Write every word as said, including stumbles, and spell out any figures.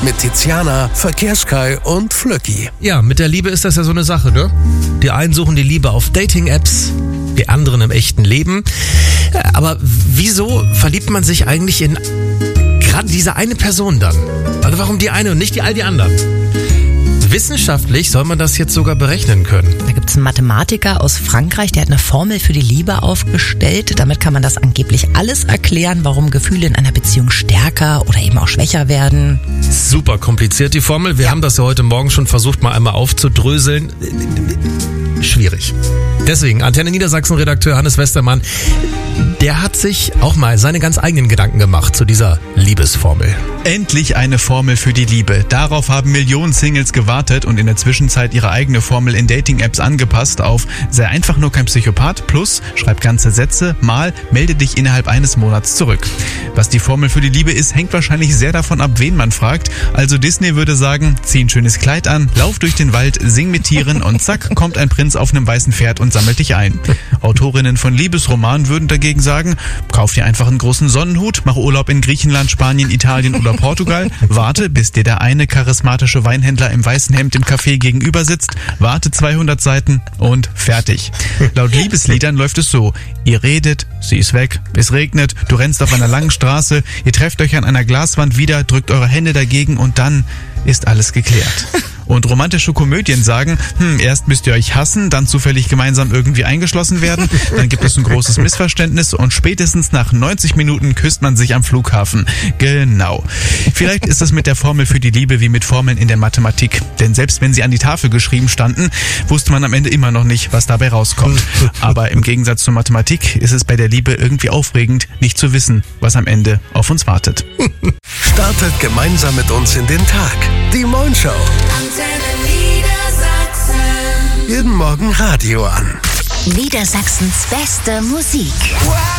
mit Tiziana, Verkehrskai und Flöcki. Ja, mit der Liebe ist das ja so eine Sache, ne? Die einen suchen die Liebe auf Dating-Apps, die anderen im echten Leben. Aber wieso verliebt man sich eigentlich in gerade diese eine Person dann? Also warum die eine und nicht die all die anderen? Wissenschaftlich soll man das jetzt sogar berechnen können. Da gibt es einen Mathematiker aus Frankreich, der hat eine Formel für die Liebe aufgestellt. Damit kann man das angeblich alles erklären, warum Gefühle in einer Beziehung stärker oder eben auch schwächer werden. Super kompliziert die Formel. Wir Ja. haben das ja heute Morgen schon versucht, mal einmal aufzudröseln. Schwierig. Deswegen, Antenne Niedersachsen-Redakteur Hannes Westermann, der hat sich auch mal seine ganz eigenen Gedanken gemacht zu dieser Liebesformel. Endlich eine Formel für die Liebe. Darauf haben Millionen Singles gewartet und in der Zwischenzeit ihre eigene Formel in Dating-Apps angepasst auf sei einfach nur kein Psychopath plus schreib ganze Sätze mal melde dich innerhalb eines Monats zurück. Was die Formel für die Liebe ist, hängt wahrscheinlich sehr davon ab, wen man fragt. Also Disney würde sagen, zieh ein schönes Kleid an, lauf durch den Wald, sing mit Tieren und zack, kommt ein Prinz auf einem weißen Pferd und sammelt dich ein. Autorinnen von Liebesromanen würden dagegen sagen, kauf dir einfach einen großen Sonnenhut, mach Urlaub in Griechenland, Spanien, Italien oder Portugal, warte, bis dir der eine charismatische Weinhändler im weißen Hemd im Café gegenüber sitzt, warte zweihundert Seiten und fertig. Laut Liebesliedern läuft es so, ihr redet, sie ist weg, es regnet, du rennst auf einer langen Straße, ihr trefft euch an einer Glaswand wieder, drückt eure Hände dagegen und dann ist alles geklärt. Und romantische Komödien sagen, hm, erst müsst ihr euch hassen, dann zufällig gemeinsam irgendwie eingeschlossen werden, dann gibt es ein großes Missverständnis und spätestens nach neunzig Minuten küsst man sich am Flughafen. Genau. Vielleicht ist es mit der Formel für die Liebe wie mit Formeln in der Mathematik. Denn selbst wenn sie an die Tafel geschrieben standen, wusste man am Ende immer noch nicht, was dabei rauskommt. Aber im Gegensatz zur Mathematik ist es bei der Liebe irgendwie aufregend, nicht zu wissen, was am Ende auf uns wartet. Startet gemeinsam mit uns in den Tag. Die Moin Show. Antenne Niedersachsen. Jeden Morgen Radio an. Niedersachsens beste Musik.